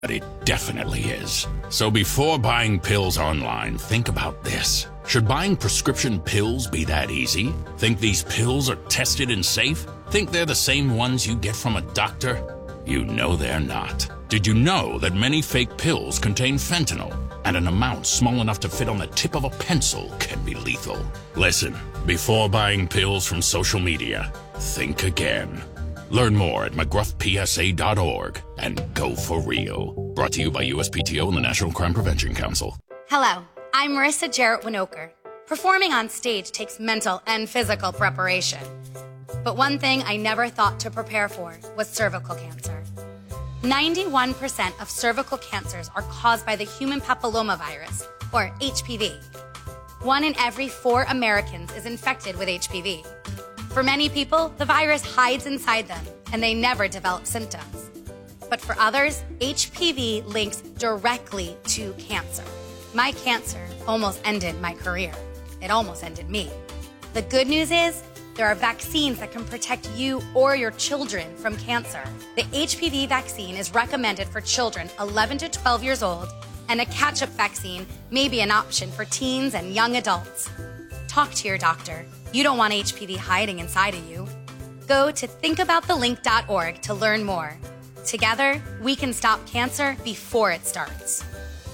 But it definitely is. So before buying pills online, think about this. Should buying prescription pills be that easy? Think these pills are tested and safe? Think they're the same ones you get from a doctor? You know they're not. Did you know that many fake pills contain fentanyl, and an amount small enough to fit on the tip of a pencil can be lethal? Listen, before buying pills from social media, think again. Learn more at mcgruffpsa.org and go for real. Brought to you by USPTO and the National Crime Prevention Council. Hello, I'm Marissa Jarrett Winokur. Performing on stage takes mental and physical preparation. But one thing I never thought to prepare for was cervical cancer. 91% of cervical cancers are caused by the human papillomavirus, or HPV. 1 in every 4 Americans is infected with HPV. For many people, the virus hides inside them, and they never develop symptoms. But for others, HPV links directly to cancer. My cancer almost ended my career. It almost ended me. The good news is, there are vaccines that can protect you or your children from cancer. The HPV vaccine is recommended for children 11 to 12 years old, and a catch-up vaccine may be an option for teens and young adults. Talk to your doctor. You don't want HPV hiding inside of you. Go to thinkaboutthelink.org to learn more. Together, we can stop cancer before it starts.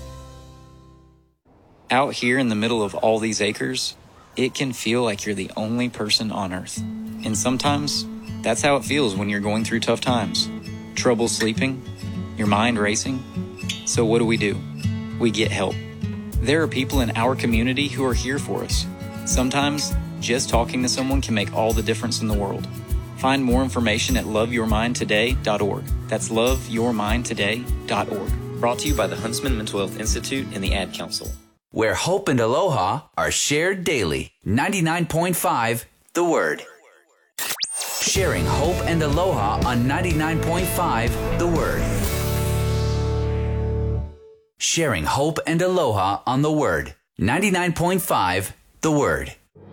Out here in the middle of all these acres, it can feel like you're the only person on Earth. And sometimes, that's how it feels when you're going through tough times. Trouble sleeping, your mind racing. So what do? We get help. There are people in our community who are here for us. Sometimes, just talking to someone can make all the difference in the world. Find more information at loveyourmindtoday.org. That's loveyourmindtoday.org. Brought to you by the Huntsman Mental Health Institute and the Ad Council. Where hope and aloha are shared daily. 99.5 The Word. Sharing hope and aloha on 99.5 The Word. Sharing hope and aloha on The Word. 99.5 The Word.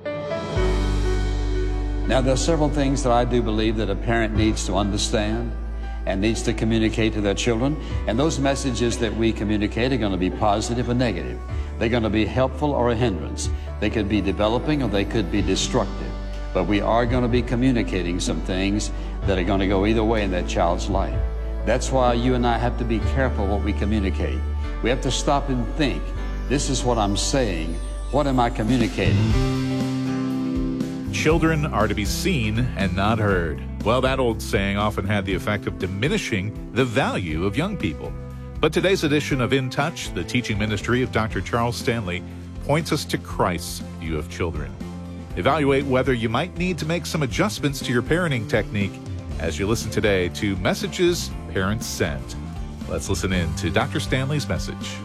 Now, there are several things that I do believe that a parent needs to understand and needs to communicate to their children. And those messages that we communicate are going to be positive or negative. They're going to be helpful or a hindrance. They could be developing or they could be destructive. But we are going to be communicating some things that are going to go either way in that child's life. That's why you and I have to be careful what we communicate. We have to stop and think, this is what I'm saying. What am I communicating? Children are to be seen and not heard. Well, that old saying often had the effect of diminishing the value of young people. But today's edition of In Touch, the teaching ministry of Dr. Charles Stanley, points us to Christ's view of children. Evaluate whether you might need to make some adjustments to your parenting technique as you listen today to Messages Parents Sent. Let's listen in to Dr. Stanley's message.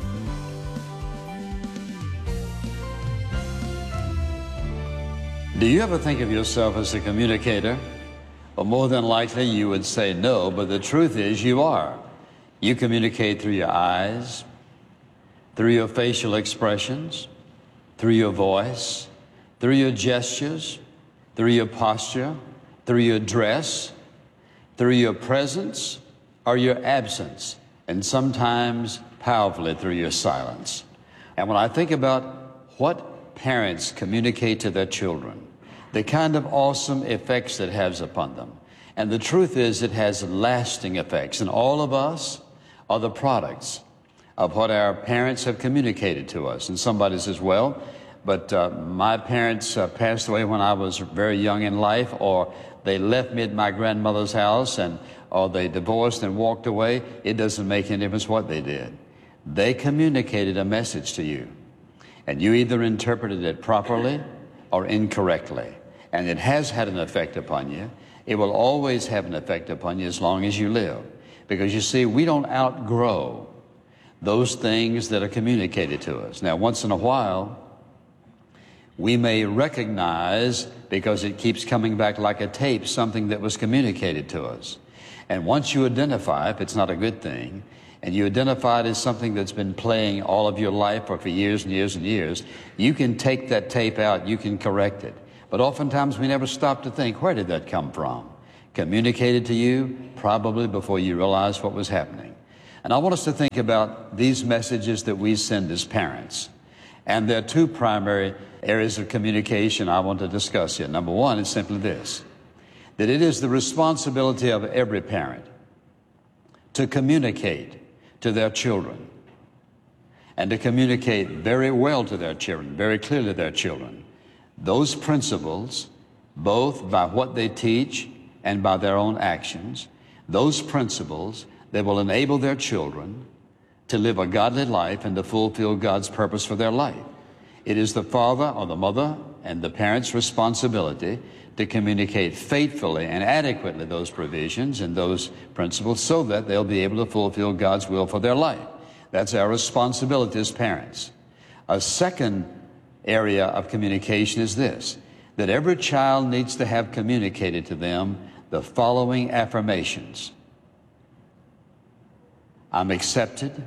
Do you ever think of yourself as a communicator? Well, more than likely you would say no, but the truth is you are. You communicate through your eyes, through your facial expressions, through your voice, through your gestures, through your posture, through your dress, through your presence or your absence, and sometimes powerfully through your silence. And when I think about what parents communicate to their children, the kind of awesome effects it has upon them. And the truth is it has lasting effects. And all of us are the products of what our parents have communicated to us. And somebody says, well, but my parents passed away when I was very young in life, or they left me at my grandmother's house, or they divorced and walked away. It doesn't make any difference what they did. They communicated a message to you. And you either interpreted it properly or incorrectly. And it has had an effect upon you. It will always have an effect upon you as long as you live. Because you see, we don't outgrow those things that are communicated to us. Now, once in a while, we may recognize, because it keeps coming back like a tape, something that was communicated to us. And once you identify, if it's not a good thing, and you identify it as something that's been playing all of your life or for years and years and years, you can take that tape out, you can correct it. But oftentimes we never stop to think, where did that come from? Communicated to you, probably before you realized what was happening. And I want us to think about these messages that we send as parents. And there are two primary areas of communication I want to discuss here. Number one is simply this, that it is the responsibility of every parent to communicate to their children, and to communicate very well to their children, very clearly to their children, those principles, both by what they teach and by their own actions, those principles that will enable their children to live a godly life and to fulfill God's purpose for their life. It is the father or the mother and the parent's responsibility to communicate faithfully and adequately those provisions and those principles so that they'll be able to fulfill God's will for their life. That's our responsibility as parents. A second area of communication is this, that every child needs to have communicated to them the following affirmations. I'm accepted.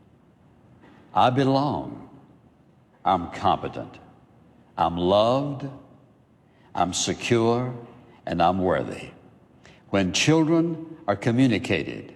I belong. I'm competent. I'm loved. I'm secure. And I'm worthy. When children are communicated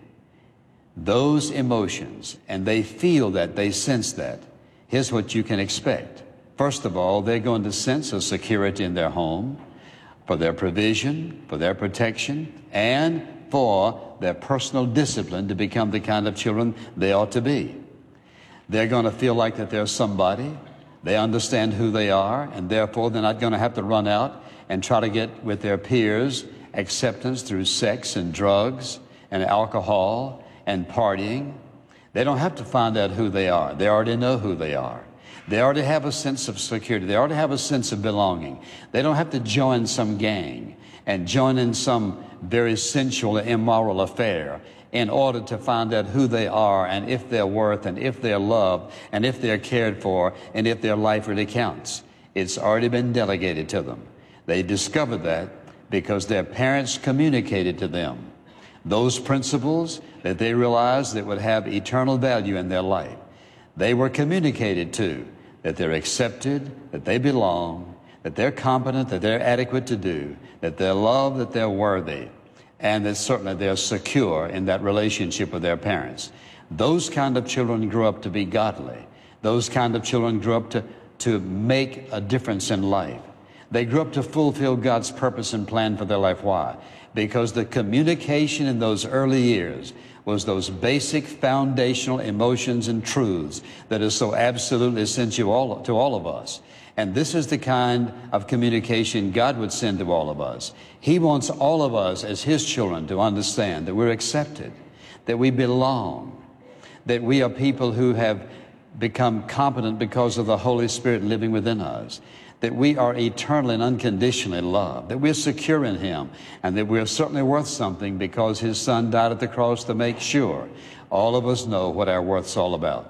those emotions, and they feel that, they sense that, here's what you can expect. First of all, they're going to sense a security in their home for their provision, for their protection, and for their personal discipline to become the kind of children they ought to be. They're going to feel like that they're somebody. They understand who they are, and therefore they're not going to have to run out and try to get with their peers acceptance through sex and drugs and alcohol and partying. They don't have to find out who they are. They already know who they are. They already have a sense of security. They already have a sense of belonging. They don't have to join some gang and join in some very sensual, immoral affair in order to find out who they are and if they're worth and if they're loved and if they're cared for and if their life really counts. It's already been delegated to them. They discovered that because their parents communicated to them those principles that they realized that would have eternal value in their life. They were communicated to that they're accepted, that they belong, that they're competent, that they're adequate to do, that they're loved, that they're worthy, and that certainly they're secure in that relationship with their parents. Those kind of children grow up to be godly. Those kind of children grow up to make a difference in life. They grew up to fulfill God's purpose and plan for their life. Why? Because the communication in those early years was those basic foundational emotions and truths that are so absolutely essential to all of us. And this is the kind of communication God would send to all of us. He wants all of us as His children to understand that we're accepted, that we belong, that we are people who have become competent because of the Holy Spirit living within us, that we are eternally and unconditionally loved, that we're secure in Him, and that we're certainly worth something because His Son died at the cross to make sure all of us know what our worth's all about.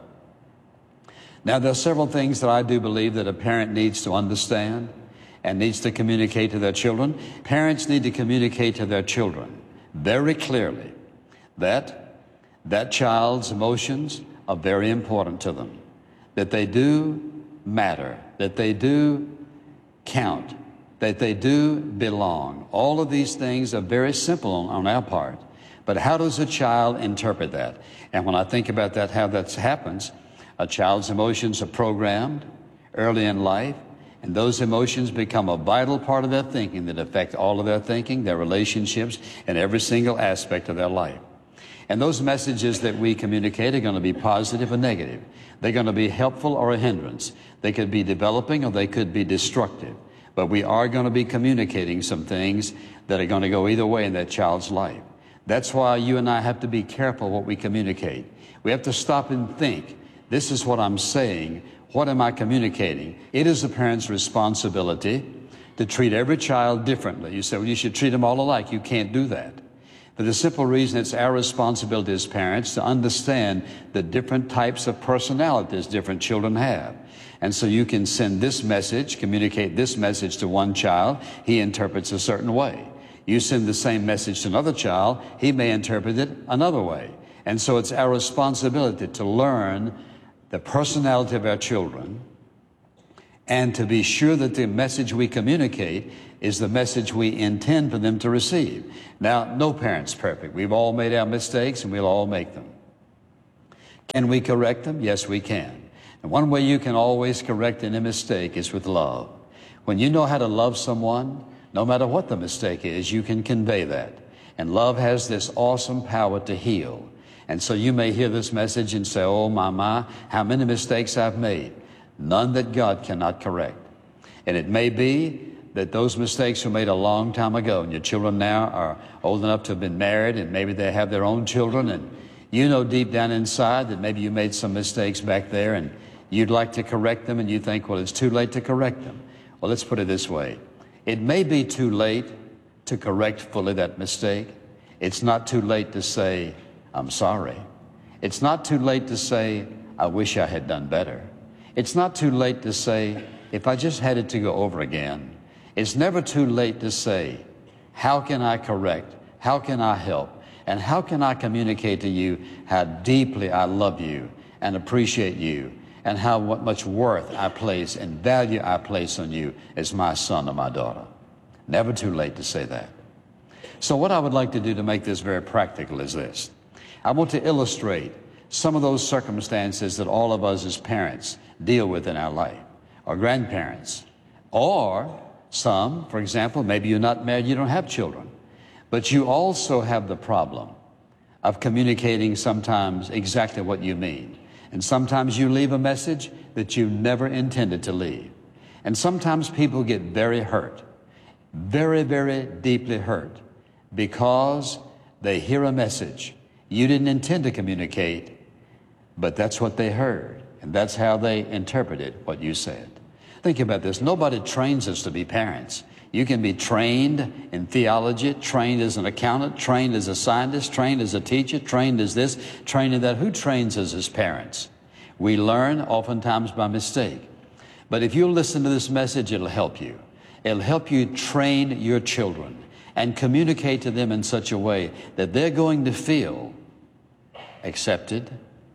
Now, there are several things that I do believe that a parent needs to understand and needs to communicate to their children. Parents need to communicate to their children very clearly that that child's emotions are very important to them, that they do matter, that they do count, that they do belong. All of these things are very simple on our part. But how does a child interpret that? And when I think about that, how that happens, a child's emotions are programmed early in life, and those emotions become a vital part of their thinking that affect all of their thinking, their relationships, and every single aspect of their life. And those messages that we communicate are going to be positive or negative. They're going to be helpful or a hindrance. They could be developing or they could be destructive. But we are going to be communicating some things that are going to go either way in that child's life. That's why you and I have to be careful what we communicate. We have to stop and think, this is what I'm saying. What am I communicating? It is a parent's responsibility to treat every child differently. You say, well, you should treat them all alike. You can't do that. For the simple reason it's our responsibility as parents to understand the different types of personalities different children have. And so you can send this message, communicate this message to one child, he interprets a certain way. You send the same message to another child, he may interpret it another way. And so it's our responsibility to learn the personality of our children and to be sure that the message we communicate is the message we intend for them to receive. Now, no parent's perfect. We've all made our mistakes and we'll all make them. Can we correct them? Yes, we can. And one way you can always correct any mistake is with love. When you know how to love someone, no matter what the mistake is, you can convey that. And love has this awesome power to heal. And so you may hear this message and say, oh, my, how many mistakes I've made. None that God cannot correct. And it may be that those mistakes were made a long time ago, and your children now are old enough to have been married, and maybe they have their own children, and you know deep down inside that maybe you made some mistakes back there, and you'd like to correct them, and you think, well, it's too late to correct them. Well, let's put it this way. It may be too late to correct fully that mistake. It's not too late to say, I'm sorry. It's not too late to say, I wish I had done better. It's not too late to say, if I just had it to go over again. It's never too late to say, how can I correct? How can I help? And how can I communicate to you how deeply I love you and appreciate you and how much worth I place and value I place on you as my son or my daughter? Never too late to say that. So what I would like to do to make this very practical is this. I want to illustrate some of those circumstances that all of us as parents deal with in our life, or grandparents, or some, for example, maybe you're not married, you don't have children, but you also have the problem of communicating sometimes exactly what you mean. And sometimes you leave a message that you never intended to leave. And sometimes people get very hurt, very, very deeply hurt, because they hear a message you didn't intend to communicate, but that's what they heard, and that's how they interpreted what you said. Think about this. Nobody trains us to be parents. You can be trained in theology, trained as an accountant, trained as a scientist, trained as a teacher, trained as this, trained in that. Who trains us as parents? We learn oftentimes by mistake. But if you listen to this message, it'll help you. It'll help you train your children and communicate to them in such a way that they're going to feel accepted,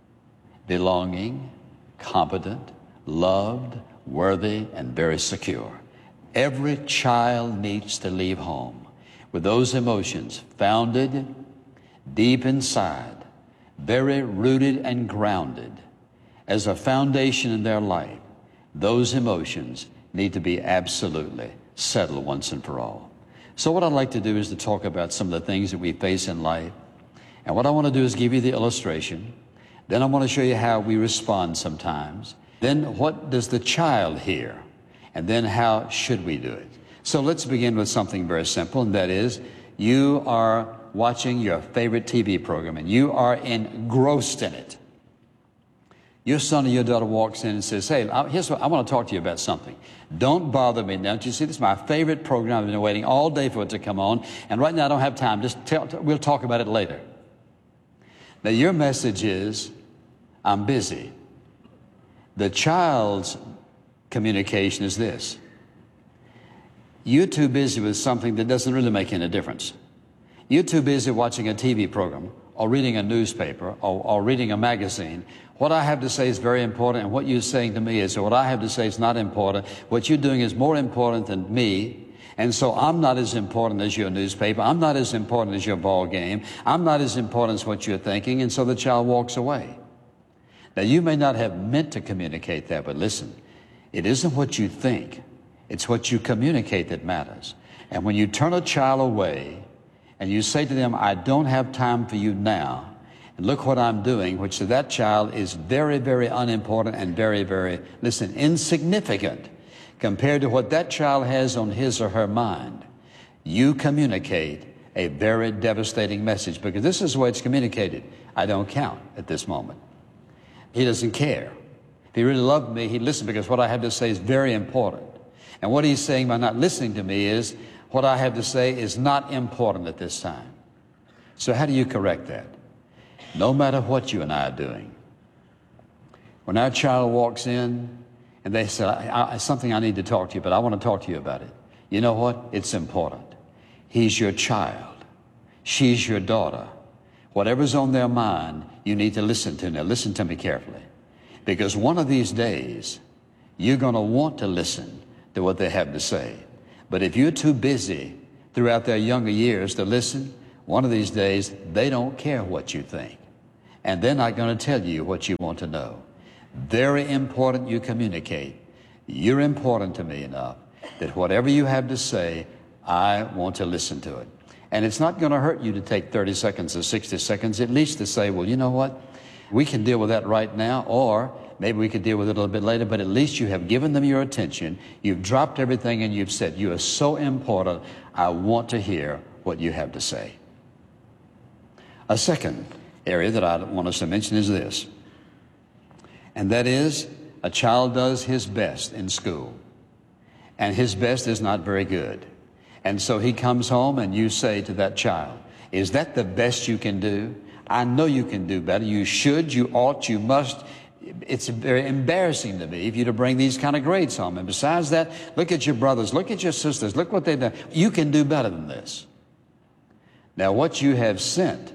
belonging, competent, loved, worthy, and very secure. Every child needs to leave home with those emotions founded deep inside, very rooted and grounded as a foundation in their life. Those emotions need to be absolutely settled once and for all. So what I'd like to do is to talk about some of the things that we face in life. And what I want to do is give you the illustration. Then I want to show you how we respond sometimes. Then what does the child hear? And then how should we do it? So let's begin with something very simple, and that is you are watching your favorite TV program and you are engrossed in it. Your son or your daughter walks in and says, hey, here's what I want to talk to you about something. Don't bother me now. You see, this is my favorite program. I've been waiting all day for it to come on, and right now I don't have time. We'll talk about it later. Now your message is, I'm busy. The child's communication is this. You're too busy with something that doesn't really make any difference. You're too busy watching a TV program or reading a newspaper or reading a magazine. What I have to say is very important, and what you're saying to me is what I have to say is not important. What you're doing is more important than me, and so I'm not as important as your newspaper. I'm not as important as your ball game. I'm not as important as what you're thinking, and so the child walks away. Now, you may not have meant to communicate that, but listen, it isn't what you think. It's what you communicate that matters. And when you turn a child away and you say to them, I don't have time for you now, and look what I'm doing, which to that child is very, very unimportant and very, very, listen, insignificant compared to what that child has on his or her mind, you communicate a very devastating message, because this is the way it's communicated. I don't count at this moment. He doesn't care. If he really loved me, he'd listen, because what I have to say is very important. And what he's saying by not listening to me is, what I have to say is not important at this time. So how do you correct that? No matter what you and I are doing. When our child walks in and they say, something I need to talk to you, but I want to talk to you about it. You know what? It's important. He's your child. She's your daughter. Whatever's on their mind, you need to listen to. Now, listen to me carefully. Because one of these days, you're going to want to listen to what they have to say. But if you're too busy throughout their younger years to listen, one of these days, they don't care what you think. and they're not going to tell you what you want to know. Very important you communicate. You're important to me enough that whatever you have to say, I want to listen to it. And it's not going to hurt you to take 30 seconds or 60 seconds, at least to say, well, you know what? We can deal with that right now, or maybe we could deal with it a little bit later, but at least you have given them your attention. You've dropped everything and you've said, you are so important, I want to hear what you have to say. A second area that I want us to mention is this, and that is a child does his best in school, and his best is not very good. And so he comes home and you say to that child, is that the best you can do? I know you can do better. You should, you ought, you must. It's very embarrassing to me for you to bring these kind of grades home. And besides that, look at your brothers, look at your sisters, look what they've done. You can do better than this. Now, what you have sent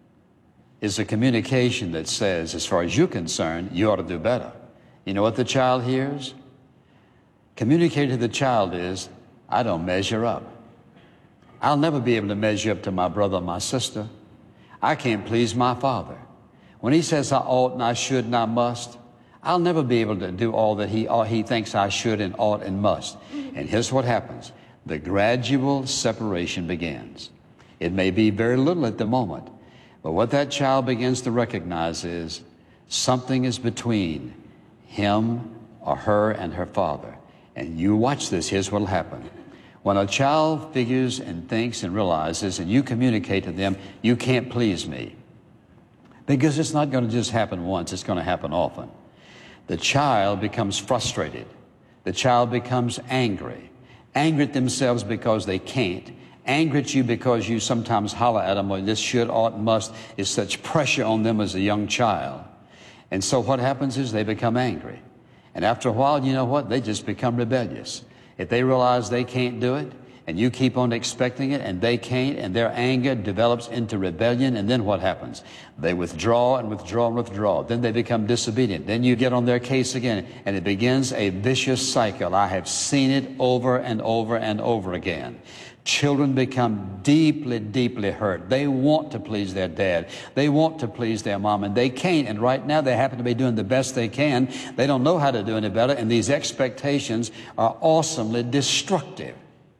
is a communication that says, as far as you're concerned, you ought to do better. You know what the child hears? Communicated to the child is, I don't measure up. I'll never be able to measure up to my brother or my sister. I can't please my father. When he says I ought and I should and I must, I'll never be able to do all that he thinks I should and ought and must. And here's what happens. The gradual separation begins. It may be very little at the moment, but what that child begins to recognize is something is between him or her and her father. And you watch this, here's what will happen. When a child figures and thinks and realizes, and you communicate to them, you can't please me, because it's not going to just happen once, it's going to happen often. The child becomes frustrated. The child becomes angry. Angry at themselves because they can't. Angry at you because you sometimes holler at them, or this should, ought, must, is such pressure on them as a young child. And so what happens is they become angry. And after a while, you know what? They just become rebellious. If they realize they can't do it, and you keep on expecting it, and they can't, and their anger develops into rebellion, and then what happens? They withdraw and withdraw and withdraw. Then they become disobedient. Then you get on their case again, and it begins a vicious cycle. I have seen it over and over and over again. Children become deeply, deeply hurt. They want to please their dad. They want to please their mom, and they can't. And right now they happen to be doing the best they can. They don't know how to do any better, and these expectations are awesomely destructive.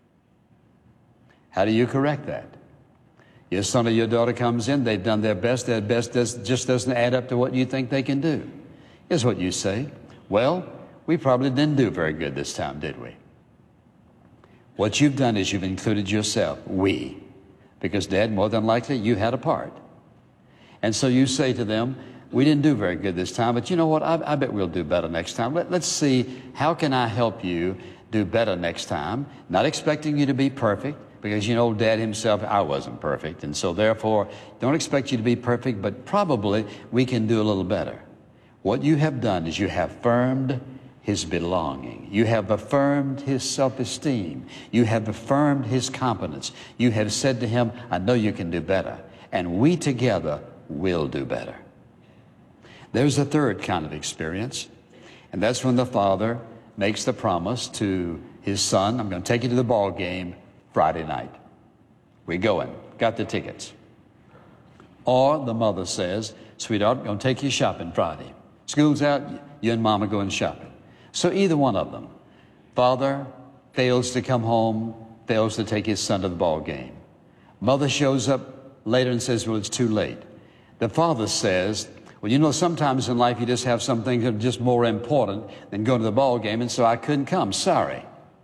How do you correct that? Your son or your daughter comes in, they've done their best just doesn't add up to what you think they can do. Here's what you say. Well, we probably didn't do very good this time, did we? What you've done is you've included yourself, we, because Dad, more than likely, you had a part. And so you say to them, we didn't do very good this time, but you know what? I bet we'll do better next time. Let's see, how can I help you do better next time? Not expecting you to be perfect, because you know Dad himself, I wasn't perfect. And so therefore, don't expect you to be perfect, but probably we can do a little better. What you have done is you have affirmed his belonging. You have affirmed his self-esteem. You have affirmed his competence. You have said to him, I know you can do better, and we together will do better. There's a third kind of experience, and that's when the father makes the promise to his son, I'm going to take you to the ball game Friday night. We're going. Got the tickets. Or the mother says, sweetheart, I'm going to take you shopping Friday. School's out, you and Mama going shopping. So either one of them. Father fails to come home, fails to take his son to the ball game. Mother shows up later and says, well, it's too late. The father says, well, you know, sometimes in life you just have some things that are just more important than going to the ball game, and so I couldn't come. Sorry.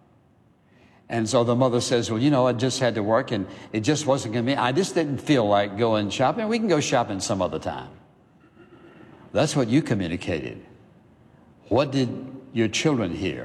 And so the mother says, well, you know, I just had to work, and it just wasn't going to be. I just didn't feel like going shopping. We can go shopping some other time. That's what you communicated. What did your children hear?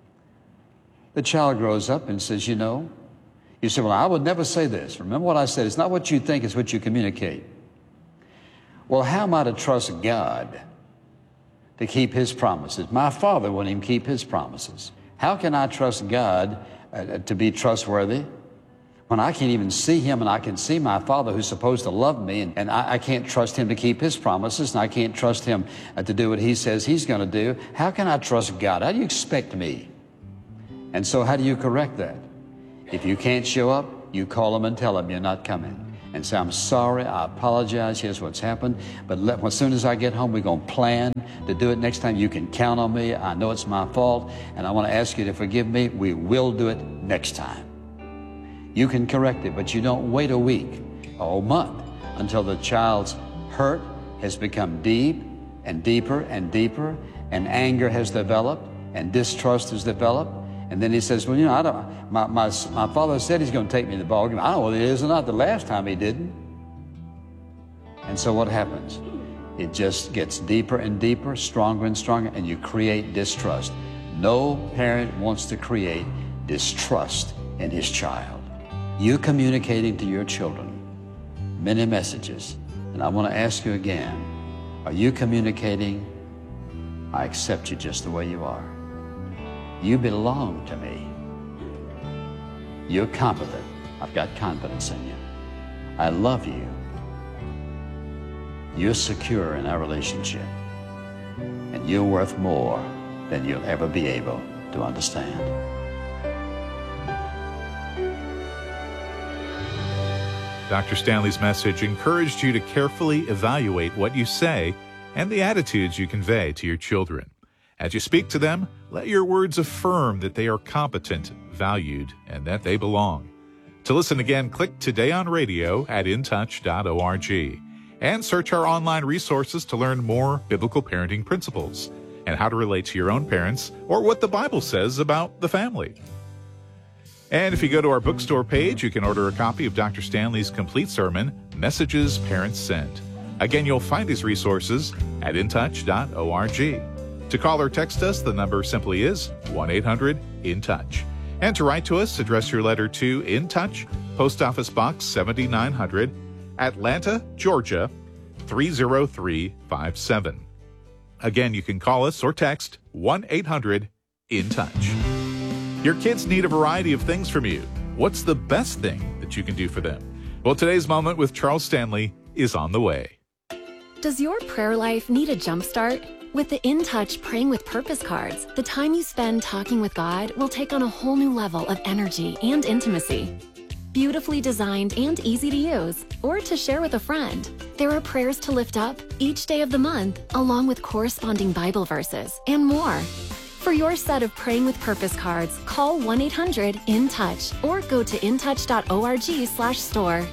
The child grows up and says, you know, you say, well, I would never say this. Remember what I said. It's not what you think, it's what you communicate. Well, how am I to trust God to keep his promises? My father wouldn't even keep his promises. How can I trust God to be trustworthy when I can't even see him, and I can see my father who's supposed to love me, and I can't trust him to keep his promises, and I can't trust him to do what he says he's going to do? How can I trust God? How do you expect me? And so how do you correct that? If you can't show up, you call him and tell him you're not coming. and say, I'm sorry, I apologize, here's what's happened, but as soon as I get home, we're going to plan to do it next time. You can count on me. I know it's my fault, and I want to ask you to forgive me. We will do it next time. You can correct it, but you don't wait a week or a month until the child's hurt has become deep and deeper and deeper, and anger has developed, and distrust has developed. And then he says, well, you know, my father said he's going to take me to the ball game. I don't know whether he is or not. The last time he didn't. And so what happens? It just gets deeper and deeper, stronger and stronger, and you create distrust. No parent wants to create distrust in his child. You're communicating to your children many messages. And I want to ask you again, are you communicating, I accept you just the way you are. You belong to me. You're competent. I've got confidence in you. I love you. You're secure in our relationship. And you're worth more than you'll ever be able to understand. Dr. Stanley's message encouraged you to carefully evaluate what you say and the attitudes you convey to your children. As you speak to them, let your words affirm that they are competent, valued, and that they belong. To listen again, click Today on Radio at intouch.org and search our online resources to learn more biblical parenting principles and how to relate to your own parents or what the Bible says about the family. And if you go to our bookstore page, you can order a copy of Dr. Stanley's complete sermon, Messages Parents Sent. Again, you'll find these resources at intouch.org. To call or text us, the number simply is 1-800-IN-TOUCH. And to write to us, address your letter to In Touch, Post Office Box 7900, Atlanta, Georgia 30357. Again, you can call us or text 1-800-IN-TOUCH. Your kids need a variety of things from you. What's the best thing that you can do for them? Well, today's Moment with Charles Stanley is on the way. Does your prayer life need a jumpstart? With the In Touch Praying with Purpose cards, the time you spend talking with God will take on a whole new level of energy and intimacy. Beautifully designed and easy to use, or to share with a friend, there are prayers to lift up each day of the month, along with corresponding Bible verses and more. For your set of Praying with Purpose cards, call 1-800-IN-TOUCH or go to intouch.org/store.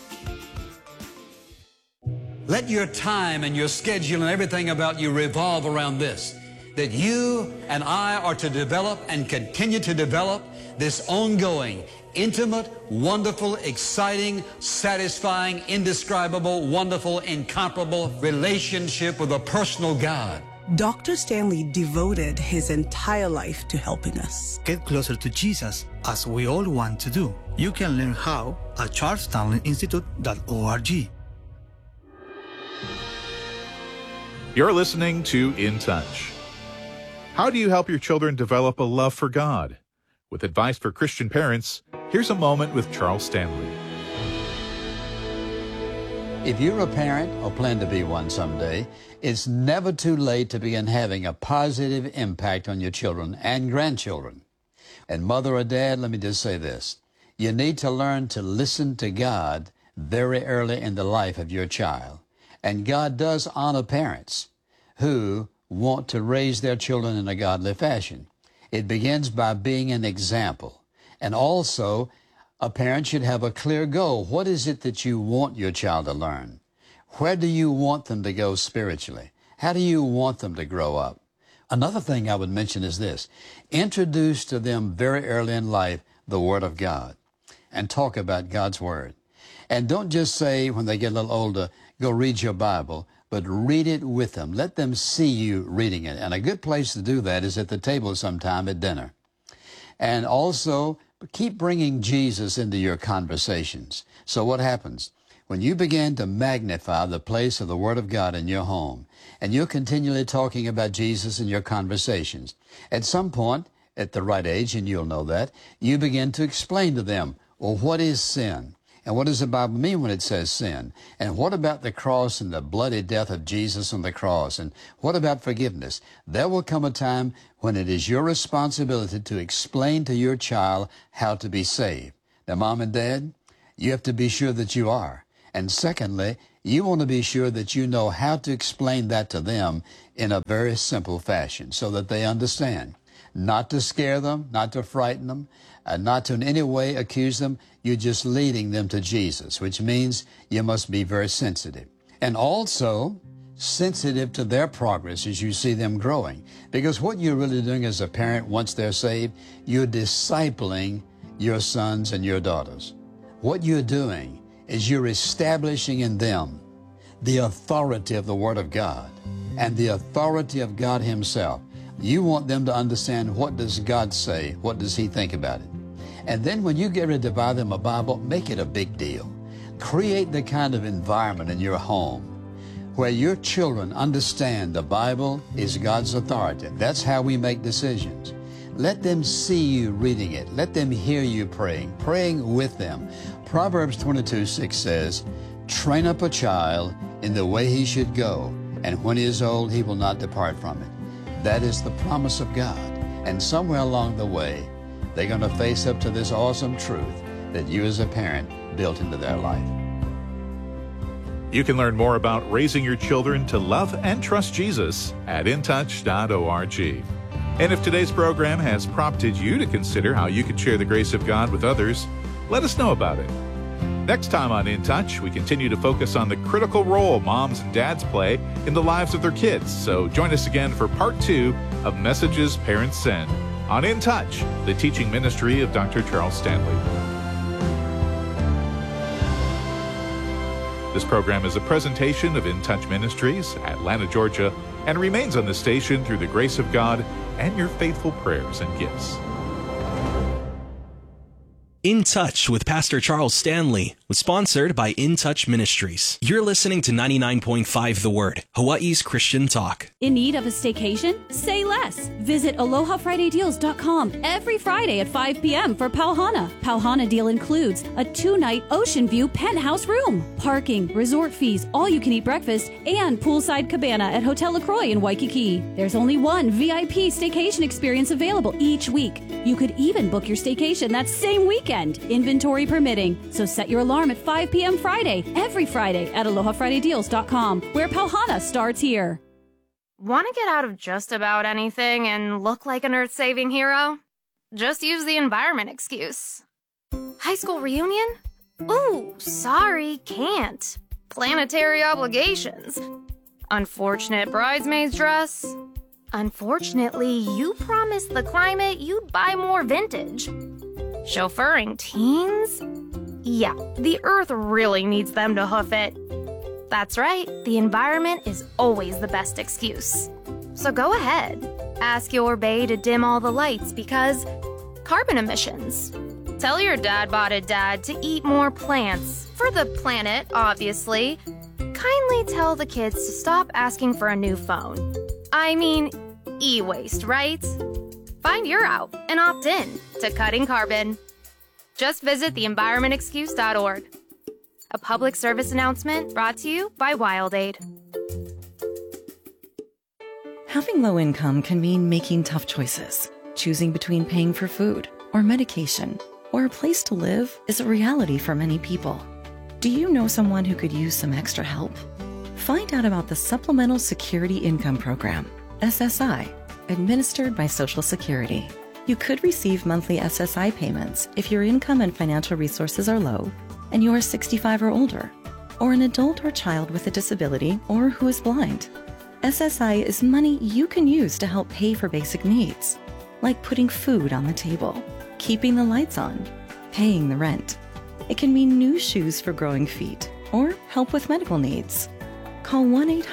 Let your time and your schedule and everything about you revolve around this, that you and I are to develop and continue to develop this ongoing, intimate, wonderful, exciting, satisfying, indescribable, wonderful, incomparable relationship with a personal God. Dr. Stanley devoted his entire life to helping us get closer to Jesus, as we all want to do. You can learn how at charlesstanleyinstitute.org. You're listening to In Touch. How do you help your children develop a love for God? With advice for Christian parents, here's a moment with Charles Stanley. If you're a parent or plan to be one someday, it's never too late to begin having a positive impact on your children and grandchildren. And mother or dad, let me just say this. You need to learn to listen to God very early in the life of your child. And God does honor parents who want to raise their children in a godly fashion. It begins by being an example. And also, a parent should have a clear goal. What is it that you want your child to learn? Where do you want them to go spiritually? How do you want them to grow up? Another thing I would mention is this. Introduce to them very early in life the Word of God and talk about God's Word. And don't just say when they get a little older, go read your Bible, but read it with them. Let them see you reading it. And a good place to do that is at the table sometime at dinner. And also, keep bringing Jesus into your conversations. So what happens? When you begin to magnify the place of the Word of God in your home, and you're continually talking about Jesus in your conversations, at some point, at the right age, and you'll know that, you begin to explain to them, well, what is sin? And what does the Bible mean when it says sin? And what about the cross and the bloody death of Jesus on the cross? And what about forgiveness? There will come a time when it is your responsibility to explain to your child how to be saved. Now, Mom and Dad, you have to be sure that you are. And secondly, you want to be sure that you know how to explain that to them in a very simple fashion so that they understand. Not to scare them, not to frighten them, not to in any way accuse them. You're just leading them to Jesus, which means you must be very sensitive. And also sensitive to their progress as you see them growing. Because what you're really doing as a parent once they're saved, you're discipling your sons and your daughters. What you're doing is you're establishing in them the authority of the Word of God and the authority of God Himself. You want them to understand, what does God say? What does He think about it? And then when you get ready to buy them a Bible, make it a big deal. Create the kind of environment in your home where your children understand the Bible is God's authority. That's how we make decisions. Let them see you reading it. Let them hear you praying with them. Proverbs 22:6 says, train up a child in the way he should go, and when he is old, he will not depart from it. That is the promise of God. And somewhere along the way, they're going to face up to this awesome truth that you as a parent built into their life. You can learn more about raising your children to love and trust Jesus at intouch.org. And if today's program has prompted you to consider how you can share the grace of God with others, let us know about it. Next time on In Touch, we continue to focus on the critical role moms and dads play in the lives of their kids. So join us again for part 2 of Messages Parents Send on In Touch, the teaching ministry of Dr. Charles Stanley. This program is a presentation of In Touch Ministries, Atlanta, Georgia, and remains on the station through the grace of God and your faithful prayers and gifts. In Touch with Pastor Charles Stanley was sponsored by In Touch Ministries. You're listening to 99.5 The Word, Hawaii's Christian talk. In need of a staycation? Say less. Visit AlohaFridayDeals.com every Friday at 5 p.m. for Pauhana. Pauhana deal includes a 2-night ocean view penthouse room, parking, resort fees, all-you-can-eat breakfast, and poolside cabana at Hotel LaCroix in Waikiki. There's only one VIP staycation experience available each week. You could even book your staycation that same weekend, inventory permitting. So set your alarm at 5 p.m. Friday, every Friday at AlohaFridayDeals.com, where Pauhana starts here. Want to get out of just about anything and look like an earth-saving hero? Just use the environment excuse. High school reunion? Ooh, sorry, can't. Planetary obligations. Unfortunate bridesmaid's dress. Unfortunately, you promised the climate you'd buy more vintage. Chauffeuring teens? Yeah, the earth really needs them to hoof it. That's right, the environment is always the best excuse. So go ahead, ask your bae to dim all the lights because carbon emissions. Tell your dad-botted dad to eat more plants, for the planet, obviously. Kindly tell the kids to stop asking for a new phone. I mean, e-waste, right? Find your out and opt in to cutting carbon. Just visit theenvironmentexcuse.org. A public service announcement brought to you by WildAid. Having low income can mean making tough choices. Choosing between paying for food or medication or a place to live is a reality for many people. Do you know someone who could use some extra help? Find out about the Supplemental Security Income Program, SSI, administered by Social Security. You could receive monthly SSI payments if your income and financial resources are low and you are 65 or older, or an adult or child with a disability or who is blind. SSI is money you can use to help pay for basic needs, like putting food on the table, keeping the lights on, paying the rent. It can mean new shoes for growing feet or help with medical needs. Call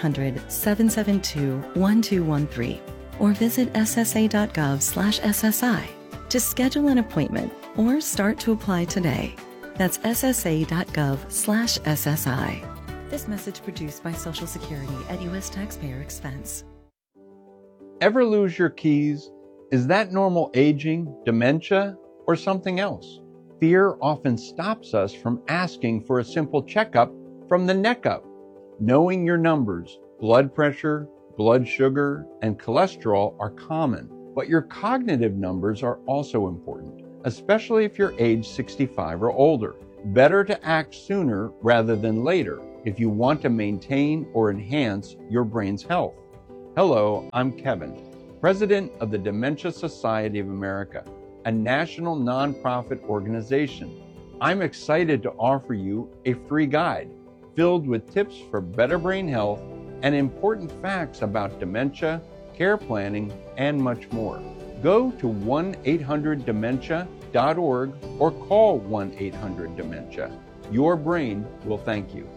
1-800-772-1213 or visit ssa.gov/SSI to schedule an appointment or start to apply today. That's ssa.gov/SSI. This message produced by Social Security at U.S. taxpayer expense. Ever lose your keys? Is that normal aging, dementia, or something else? Fear often stops us from asking for a simple checkup from the neck up. Knowing your numbers, blood pressure, blood sugar, and cholesterol are common, but your cognitive numbers are also important, especially if you're age 65 or older. Better to act sooner rather than later if you want to maintain or enhance your brain's health. Hello, I'm Kevin, President of the Dementia Society of America, a national nonprofit organization. I'm excited to offer you a free guide filled with tips for better brain health and important facts about dementia, care planning, and much more. Go to 1-800-DEMENTIA.org or call 1-800-DEMENTIA. Your brain will thank you.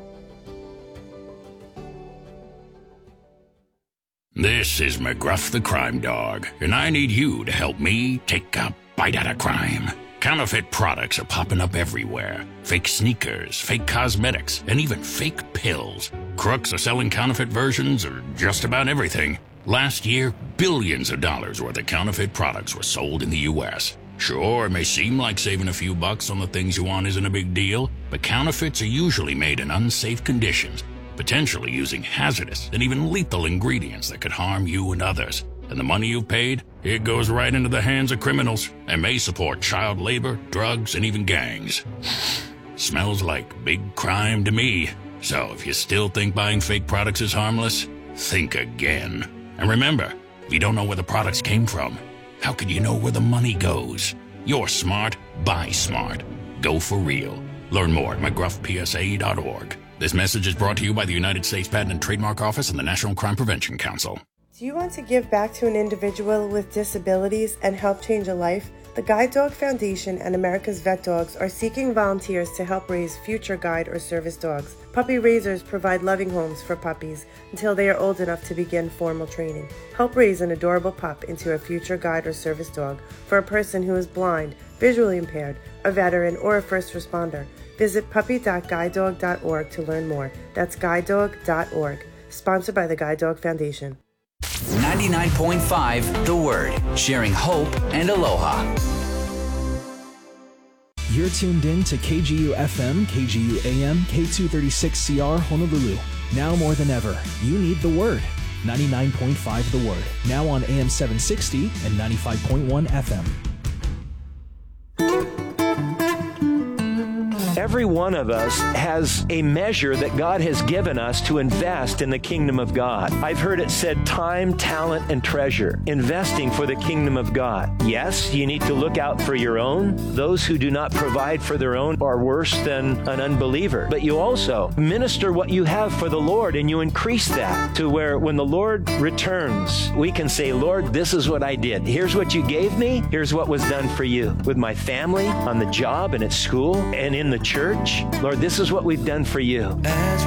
This is McGruff the Crime Dog, and I need you to help me take a bite out of crime. Counterfeit products are popping up everywhere. Fake sneakers, fake cosmetics, and even fake pills. Crooks are selling counterfeit versions of just about everything. Last year, billions of dollars worth of counterfeit products were sold in the U.S. Sure, it may seem like saving a few bucks on the things you want isn't a big deal, but counterfeits are usually made in unsafe conditions, potentially using hazardous and even lethal ingredients that could harm you and others. And the money you've paid, it goes right into the hands of criminals and may support child labor, drugs, and even gangs. Smells like big crime to me. So if you still think buying fake products is harmless, think again. And remember, if you don't know where the products came from, how can you know where the money goes? You're smart, buy smart. Go for real. Learn more at McGruffPSA.org. This message is brought to you by the United States Patent and Trademark Office and the National Crime Prevention Council. Do you want to give back to an individual with disabilities and help change a life? The Guide Dog Foundation and America's Vet Dogs are seeking volunteers to help raise future guide or service dogs. Puppy raisers provide loving homes for puppies until they are old enough to begin formal training. Help raise an adorable pup into a future guide or service dog for a person who is blind, visually impaired, a veteran, or a first responder. Visit puppy.guidedog.org to learn more. That's guidedog.org. Sponsored by the Guide Dog Foundation. 99.5 The Word, sharing hope and aloha. You're tuned in to KGU FM, KGU AM, K236CR Honolulu. Now more than ever, you need The Word. 99.5 The Word, now on AM 760 and 95.1 FM. Every one of us has a measure that God has given us to invest in the kingdom of God. I've heard it said time, talent, and treasure. Investing for the kingdom of God. Yes, you need to look out for your own. Those who do not provide for their own are worse than an unbeliever. But you also minister what you have for the Lord, and you increase that to where when the Lord returns, we can say, Lord, this is what I did. Here's what you gave me. Here's what was done for you. With my family, on the job, and at school, and in the church. Lord, this is what we've done for you.